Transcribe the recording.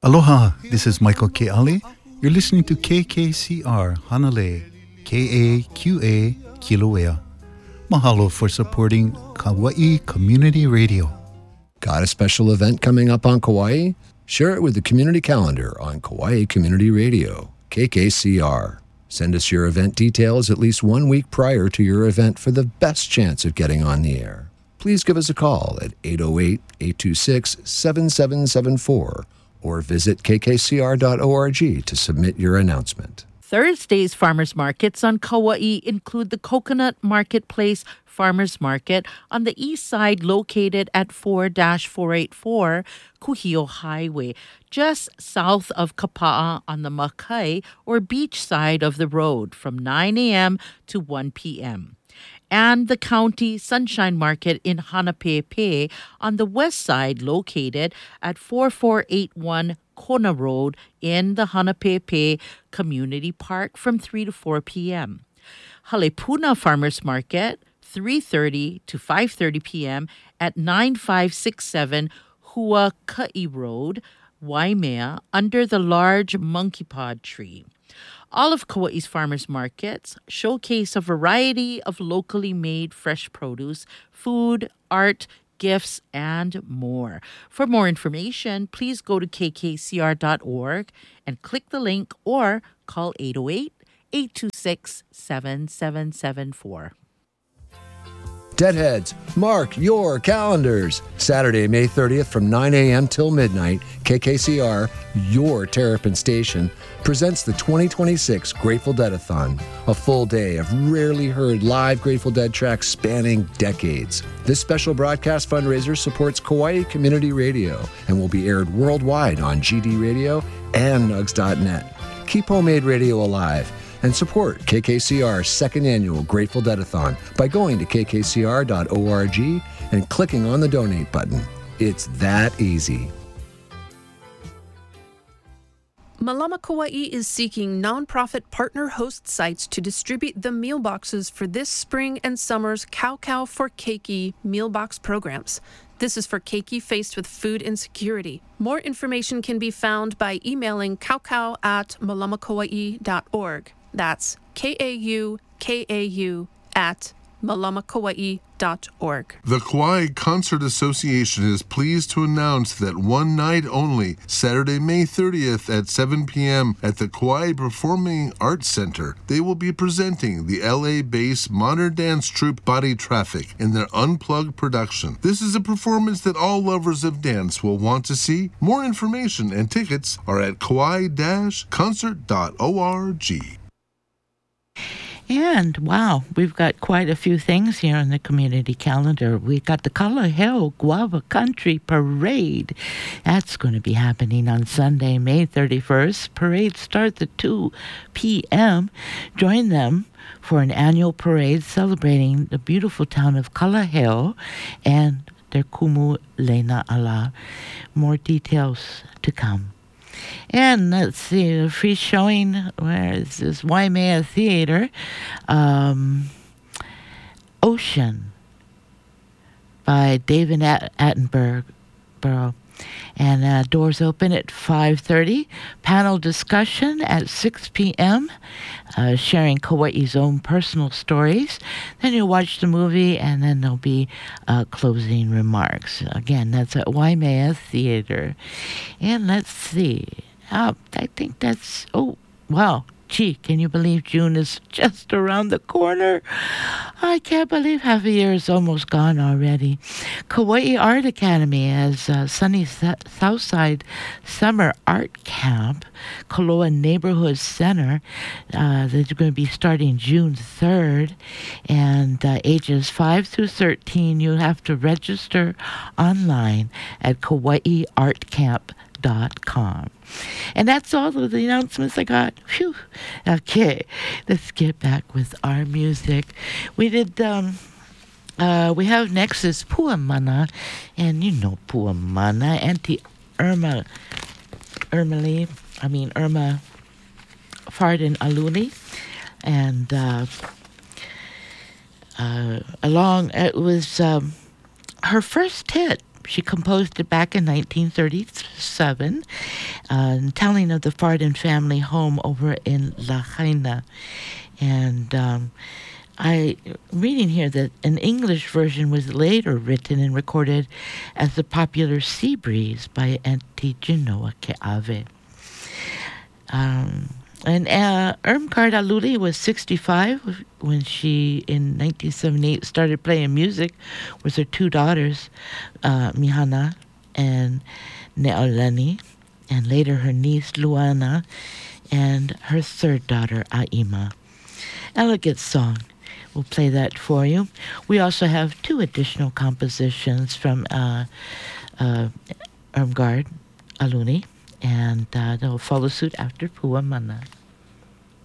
Aloha, this is Michael K. Ali. You're listening to KKCR Hanalei, KAQA Kilauea. Mahalo for supporting Kauai Community Radio. Got a special event coming up on Kauai? Share it with the community calendar on Kauai Community Radio, KKCR. Send us your event details at least 1 week prior to your event for the best chance of getting on the air. Please give us a call at 808-826-7774 or visit kkcr.org to submit your announcement. Thursday's farmers markets on Kauai include the Coconut Marketplace Farmers Market on the east side located at 4-484 Kuhio Highway, just south of Kapa'a on the Makai or beach side of the road from 9 a.m. to 1 p.m. And the County Sunshine Market in Hanapepe on the west side located at 4481 Kona Road in the Hanapepe Community Park from 3 to 4 p.m. Halepuna Farmers Market, 3:30 to 5:30 p.m. at 9567 Huaka'i Road, Waimea, under the large monkey pod tree. All of Kauai's farmers markets showcase a variety of locally made fresh produce, food, art, gifts, and more. For more information, please go to kkcr.org and click the link or call 808-826-7774. Deadheads, mark your calendars. Saturday, May 30th from 9 a.m. till midnight, KKCR, your Terrapin station, presents the 2026 Grateful Dead-a-thon, a full day of rarely heard live Grateful Dead tracks spanning decades. This special broadcast fundraiser supports Kauai Community Radio and will be aired worldwide on GD Radio and Nugs.net. Keep homemade radio alive and support KKCR's second annual Grateful Dead-a-thon by going to kkcr.org and clicking on the donate button. It's that easy. Malama Kauai is seeking nonprofit partner host sites to distribute the meal boxes for this spring and summer's Cow Cow for Keiki meal box programs. This is for keiki faced with food insecurity. More information can be found by emailing kaukau@malamakauai.org. That's KAUKAU@malamakauai.org. The Kauai Concert Association is pleased to announce that one night only, Saturday, May 30th at 7 p.m. at the Kauai Performing Arts Center, they will be presenting the LA-based modern dance troupe Body Traffic in their Unplugged production. This is a performance that all lovers of dance will want to see. More information and tickets are at kauai-concert.org. And wow, we've got quite a few things here on the community calendar. We've got the Kalaheo Guava Country Parade. That's going to be happening on Sunday, May 31st. Parade starts at 2 p.m. Join them for an annual parade celebrating the beautiful town of Kalaheo and their Kumu Lena Ala. More details to come. And let's see, a free showing, where is this? Waimea Theater, Ocean by David Attenborough. And doors open at 5:30. Panel discussion at 6 p.m., sharing Kauai's own personal stories. Then you'll watch the movie, and then there'll be closing remarks. Again, that's at Waimea Theater. And let's see. I think that's... Oh, wow. Gee, can you believe June is just around the corner? I can't believe half a year is almost gone already. Kauai Art Academy has Sunny Southside Summer Art Camp, Koloa Neighborhood Center. They're going to be starting June 3rd, and ages 5 through 13, you have to register online at KauaiArtCamp.com. And that's all of the announcements I got. Phew. Okay, let's get back with our music. We did, we have next is Puamana, and you know Puamana, Auntie Irma Fardin Aluli, and it was her first hit. She composed it back in 1937, telling of the Fardin family home over in Lahaina. And I'm reading here that an English version was later written and recorded as the popular Sea Breeze by Auntie Genoa Ke'ave. And Irmgard Aluli was 65 when she, in 1978, started playing music with her two daughters, Mihana and Neolani, and later her niece, Luana, and her third daughter, Aima. Elegant song. We'll play that for you. We also have two additional compositions from Irmgard Aluni, and they'll follow suit after Puamana.